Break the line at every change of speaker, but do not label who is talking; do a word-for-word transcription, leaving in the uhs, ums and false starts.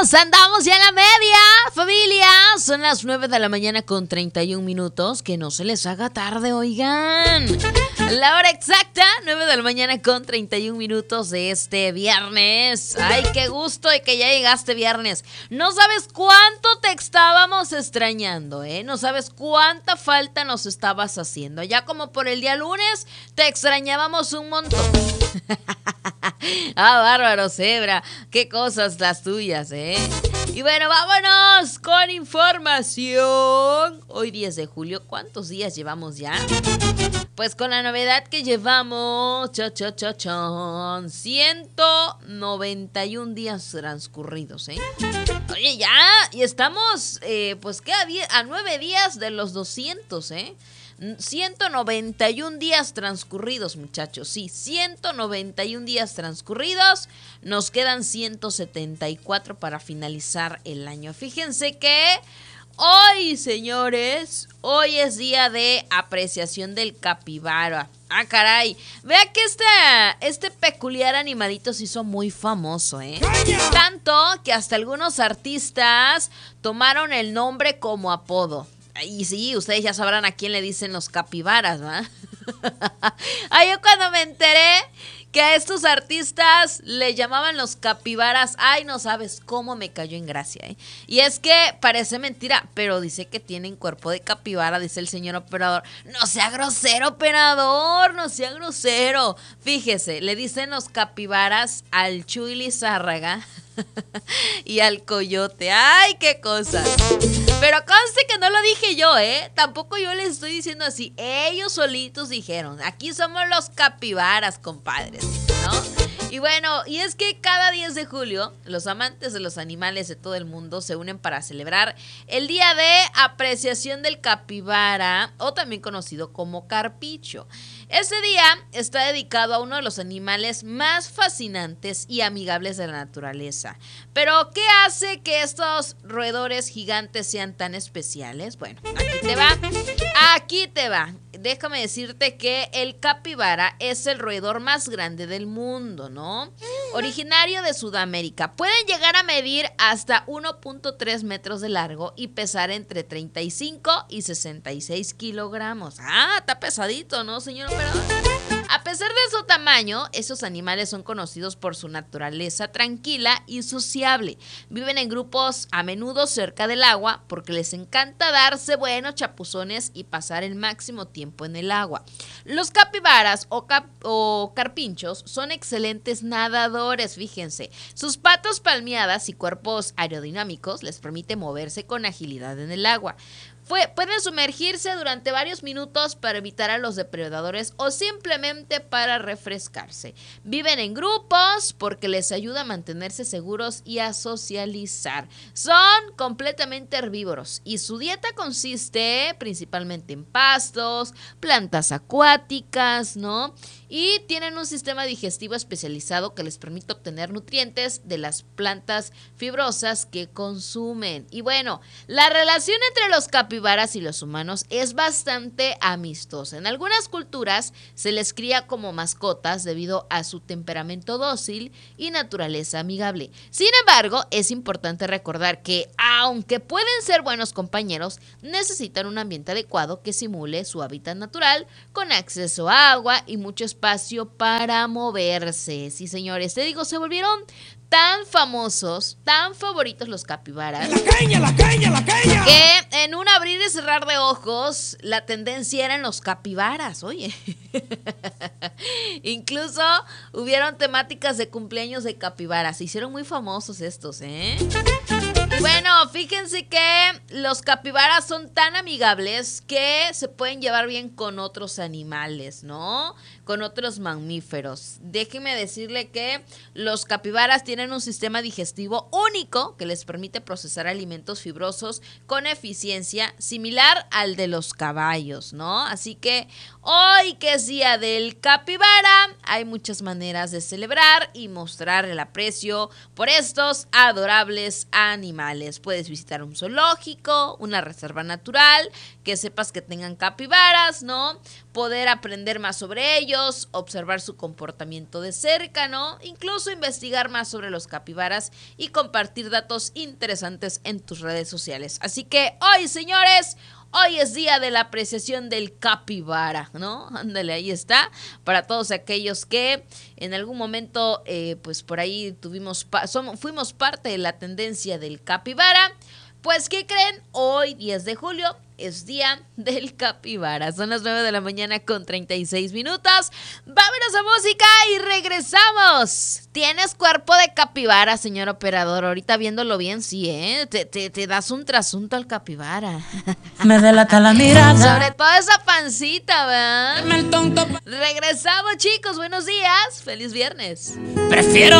Andamos, andamos ya en la media, familia. Son las nueve de la mañana con treinta y un minutos. Que no se les haga tarde, oigan. La hora exacta, nueve de la mañana con treinta y un minutos de este viernes. Ay, qué gusto de que ya llegaste viernes. No sabes cuánto te estábamos extrañando, ¿eh? No sabes cuánta falta nos estabas haciendo. Ya como por el día lunes te extrañábamos un montón. Ah, bárbaro, Zebra. Qué cosas las tuyas, ¿eh? Y bueno, vámonos con información. Hoy diez de julio, ¿cuántos días llevamos ya? Pues con la novedad que llevamos, cho, cho, cho, chon, ciento noventa y un días transcurridos, ¿eh? Oye, ya, y estamos, eh, pues, ¿qué? A, diez, a nueve días de los doscientos, ¿eh? ciento noventa y un días transcurridos, muchachos. Sí, ciento noventa y un días transcurridos. Nos quedan ciento setenta y cuatro para finalizar el año. Fíjense que hoy, señores, hoy es día de apreciación del capibara. Ah, caray. Vea que este, este peculiar animalito se hizo muy famoso, ¿eh? Tanto que hasta algunos artistas tomaron el nombre como apodo. Y sí, ustedes ya sabrán a quién le dicen los capibaras, ¿va? Ay, yo cuando me enteré que a estos artistas le llamaban los capibaras, ay, no sabes cómo me cayó en gracia, ¿eh? Y es que parece mentira, pero dice que tienen cuerpo de capibara, dice el señor operador. No sea grosero, operador, no sea grosero. Fíjese, le dicen los capibaras al Chuy Lizárraga y al Coyote. ¡Ay, qué cosas! Pero conste que no lo dije yo, ¿eh? Tampoco yo les estoy diciendo así. Ellos solitos dijeron, aquí somos los capibaras, compadres, ¿no? Y bueno, y es que cada diez de julio, los amantes de los animales de todo el mundo se unen para celebrar el Día de Apreciación del Capibara, o también conocido como carpicho. Este día está dedicado a uno de los animales más fascinantes y amigables de la naturaleza. Pero, ¿qué hace que estos roedores gigantes sean tan especiales? Bueno, aquí te va. Aquí te va. Déjame decirte que el capibara es el roedor más grande del mundo, ¿no? Originario de Sudamérica. Pueden llegar a medir hasta uno punto tres metros de largo y pesar entre treinta y cinco y sesenta y seis kilogramos. Ah, está pesadito, ¿no, señor operador? A pesar de su tamaño, esos animales son conocidos por su naturaleza tranquila y sociable. Viven en grupos a menudo cerca del agua porque les encanta darse buenos chapuzones y pasar el máximo tiempo en el agua. Los capibaras o, cap o carpinchos son excelentes nadadores, fíjense. Sus patas palmeadas y cuerpos aerodinámicos les permiten moverse con agilidad en el agua. Fue, pueden sumergirse durante varios minutos para evitar a los depredadores o simplemente para refrescarse. Viven en grupos porque les ayuda a mantenerse seguros y a socializar. Son completamente herbívoros y su dieta consiste principalmente en pastos, plantas acuáticas, ¿no? Y tienen un sistema digestivo especializado que les permite obtener nutrientes de las plantas fibrosas que consumen. Y bueno, la relación entre los capibaras y los humanos es bastante amistosa. En algunas culturas se les cría como mascotas debido a su temperamento dócil y naturaleza amigable. Sin embargo, es importante recordar que, aunque pueden ser buenos compañeros, necesitan un ambiente adecuado que simule su hábitat natural, con acceso a agua y mucho espacio para moverse. Sí, señores, te digo, se volvieron tan famosos, tan favoritos los capibaras. ¡La caña, la caña, la caña! Que en un abrir y cerrar de ojos, la tendencia eran los capibaras, oye. Incluso hubieron temáticas de cumpleaños de capibaras. Se hicieron muy famosos estos, ¿eh? Y bueno, fíjense que los capibaras son tan amigables que se pueden llevar bien con otros animales, ¿no? Con otros mamíferos. Déjenme decirle que los capibaras tienen un sistema digestivo único que les permite procesar alimentos fibrosos con eficiencia similar al de los caballos, ¿no? Así que hoy, que es día del capibara, hay muchas maneras de celebrar y mostrar el aprecio por estos adorables animales. animales. Puedes visitar un zoológico, una reserva natural, que sepas que tengan capibaras, ¿no? Poder aprender más sobre ellos, observar su comportamiento de cerca, ¿no? Incluso investigar más sobre los capibaras y compartir datos interesantes en tus redes sociales. Así que hoy, señores, hoy es día de la apreciación del capibara, ¿no? Ándale, ahí está. Para todos aquellos que en algún momento, eh, pues por ahí tuvimos, pa- somos, fuimos parte de la tendencia del capibara. Pues, ¿qué creen? Hoy, diez de julio, es día del capibara. Son las nueve de la mañana con treinta y seis minutos. Vámonos a música y regresamos. ¿Tienes cuerpo de capibara, señor operador? Ahorita viéndolo bien, sí, ¿eh? Te, te, te das un trasunto al capibara.
Me delata la mirada.
Sobre todo esa pancita, ¿verdad? Regresamos, chicos. Buenos días. Feliz viernes.
Prefiero